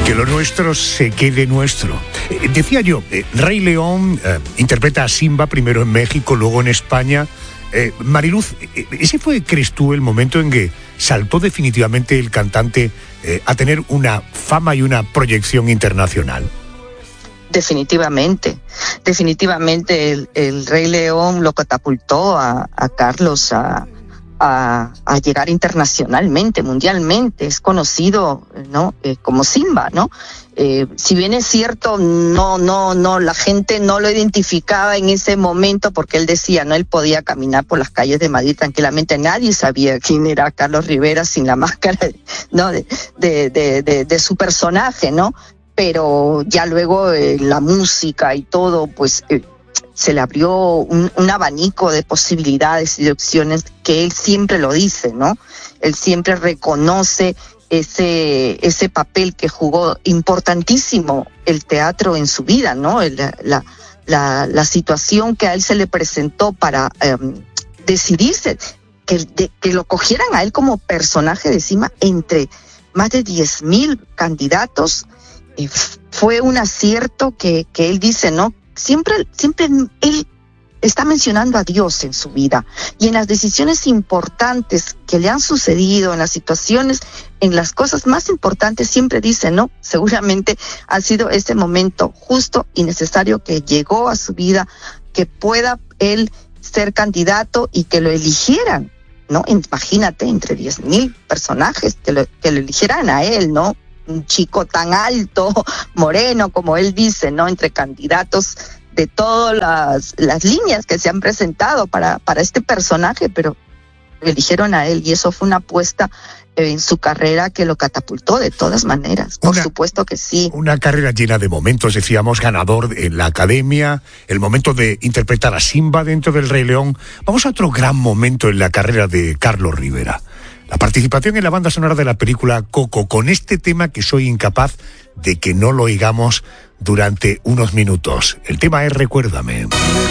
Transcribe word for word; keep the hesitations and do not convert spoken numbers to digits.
Que lo nuestro se quede nuestro. Eh, decía yo, eh, Rey León eh, interpreta a Simba primero en México, luego en España. Eh, Mariluz, eh, ¿ese fue, crees tú, el momento en que saltó definitivamente el cantante eh, a tener una fama y una proyección internacional? Definitivamente, definitivamente el, el Rey León lo catapultó a, a Carlos a, a, a llegar internacionalmente, mundialmente. Es conocido, ¿no? Eh, como Simba, ¿no? Eh, si bien es cierto, no, no, no, la gente no lo identificaba en ese momento porque él decía, no, él podía caminar por las calles de Madrid tranquilamente. Nadie sabía quién era Carlos Rivera sin la máscara, ¿no? de, de, de, de, de su personaje, ¿no? Pero ya luego eh, la música y todo, pues eh, se le abrió un, un abanico de posibilidades y de opciones que él siempre lo dice, ¿no? Él siempre reconoce ese ese papel que jugó importantísimo el teatro en su vida, ¿no? El, la, la, la situación que a él se le presentó para eh, decidirse, que, de, que lo cogieran a él como personaje de Simba entre más de diez mil candidatos. Eh, fue un acierto que, que él dice, ¿no? Siempre, siempre él está mencionando a Dios en su vida y en las decisiones importantes que le han sucedido, en las situaciones, en las cosas más importantes, siempre dice, ¿no? Seguramente ha sido ese momento justo y necesario que llegó a su vida, que pueda él ser candidato y que lo eligieran, ¿no? Imagínate, entre diez mil personajes que lo, que lo eligieran a él, ¿no? Un chico tan alto, moreno, como él dice, ¿no? Entre candidatos de todas las, las líneas que se han presentado para, para este personaje, pero lo eligieron a él y eso fue una apuesta en su carrera que lo catapultó de todas maneras. Por una, supuesto que sí. Una carrera llena de momentos, decíamos, ganador en la academia, el momento de interpretar a Simba dentro del Rey León. Vamos a otro gran momento en la carrera de Carlos Rivera. La participación en la banda sonora de la película Coco, con este tema que soy incapaz de que no lo oigamos durante unos minutos. El tema es Recuérdame.